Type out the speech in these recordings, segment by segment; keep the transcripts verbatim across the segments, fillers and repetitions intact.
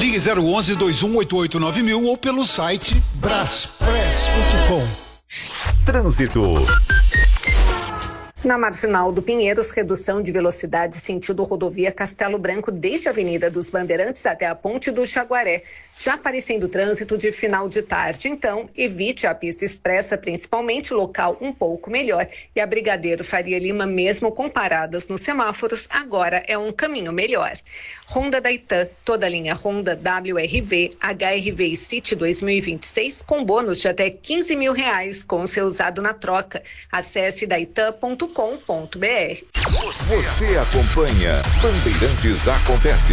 Ligue zero onze, dois um oito oito nove mil ou pelo site braspress ponto com. Trânsito. Na Marginal do Pinheiros, redução de velocidade sentido rodovia Castelo Branco desde a Avenida dos Bandeirantes até a Ponte do Jaguaré. Já aparecendo trânsito de final de tarde, então evite a pista expressa, principalmente local um pouco melhor. E a Brigadeiro Faria Lima, mesmo com paradas nos semáforos, agora é um caminho melhor. Honda da Itan, toda a linha Honda W R V, H R V e City dois mil e vinte e seis com bônus de até quinze mil reais com seu usado na troca. Acesse daitan ponto com ponto br. Você acompanha Bandeirantes Acontece.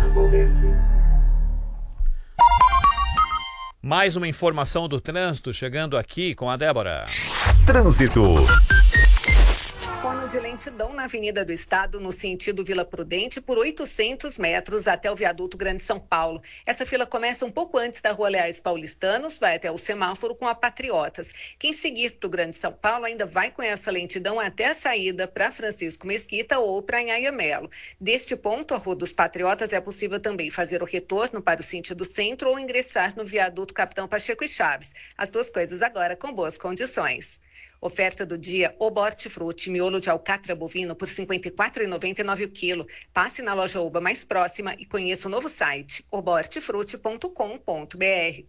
Mais uma informação do trânsito chegando aqui com a Débora. Trânsito. Cone de lentidão na Avenida do Estado, no sentido Vila Prudente, por oitocentos metros até o viaduto Grande São Paulo. Essa fila começa um pouco antes da Rua Leais Paulistanos, vai até o semáforo com a Patriotas. Quem seguir para o Grande São Paulo ainda vai com essa lentidão até a saída para Francisco Mesquita ou para Anhaia Melo. Deste ponto, a Rua dos Patriotas, é possível também fazer o retorno para o sentido centro ou ingressar no viaduto Capitão Pacheco e Chaves. As duas coisas agora com boas condições. Oferta do dia, Oba Hortifruti, miolo de alcatra bovino por cinquenta e quatro reais e noventa e nove centavos o quilo. Passe na loja Oba mais próxima e conheça o novo site, oba hortifruti ponto com ponto br.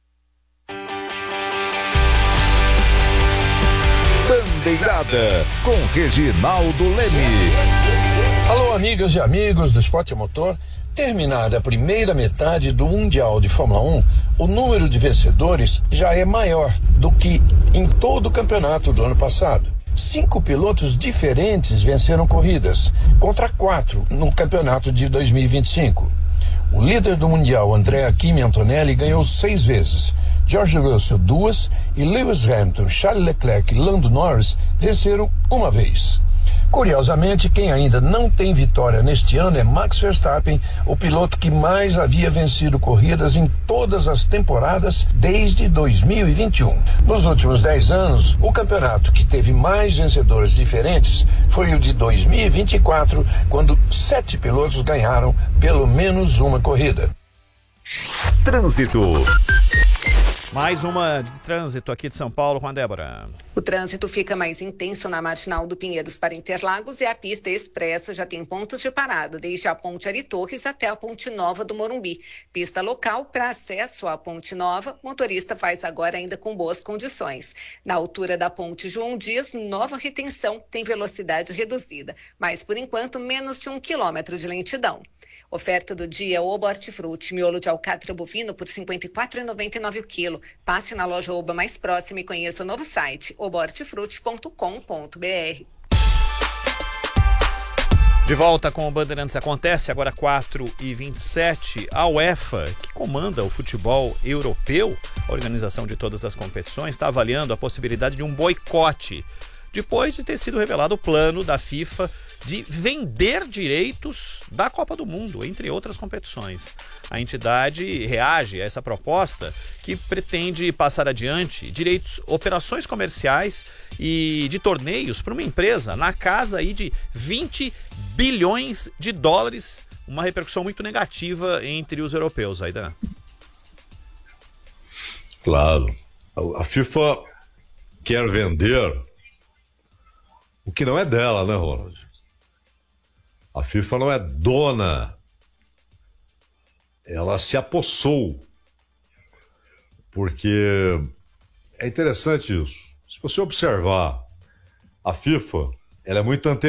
Bandeirada, com Reginaldo Leme. Alô, amigas e amigos do Esporte a Motor. Terminada a primeira metade do Mundial de Fórmula um, o número de vencedores já é maior do que em todo o campeonato do ano passado. Cinco pilotos diferentes venceram corridas, contra quatro no campeonato de dois mil e vinte e cinco. O líder do Mundial, Andrea Kimi Antonelli, ganhou seis vezes, George Russell duas e Lewis Hamilton, Charles Leclerc e Lando Norris venceram uma vez. Curiosamente, quem ainda não tem vitória neste ano é Max Verstappen, o piloto que mais havia vencido corridas em todas as temporadas desde dois mil e vinte e um. Nos últimos dez anos, o campeonato que teve mais vencedores diferentes foi o de dois mil e vinte e quatro, quando sete pilotos ganharam pelo menos uma corrida. Trânsito. Mais uma de trânsito aqui de São Paulo com a Débora. O trânsito fica mais intenso na Marginal do Pinheiros para Interlagos e a pista expressa já tem pontos de parada, desde a Ponte Ari Torres até a Ponte Nova do Morumbi. Pista local para acesso à Ponte Nova, motorista faz agora ainda com boas condições. Na altura da Ponte João Dias, nova retenção, tem velocidade reduzida, mas por enquanto menos de um quilômetro de lentidão. Oferta do dia, Oba Hortifruti, miolo de alcatra bovino por cinquenta e quatro reais e noventa e nove centavos o quilo. Passe na loja Oba mais próxima e conheça o novo site, oba hortifruti ponto com ponto br. De volta com o Bandeirantes Acontece, agora quatro e vinte e sete. A UEFA, que comanda o futebol europeu, a organização de todas as competições, está avaliando a possibilidade de um boicote, depois de ter sido revelado o plano da FIFA de vender direitos da Copa do Mundo, entre outras competições. A entidade reage a essa proposta que pretende passar adiante direitos, operações comerciais e de torneios para uma empresa na casa aí de vinte bilhões de dólares, uma repercussão muito negativa entre os europeus, Aidan. Claro, a FIFA quer vender o que não é dela, né, Ronald? A FIFA não é dona, ela se apossou, porque é interessante isso. Se você observar, a FIFA, ela é muito anterior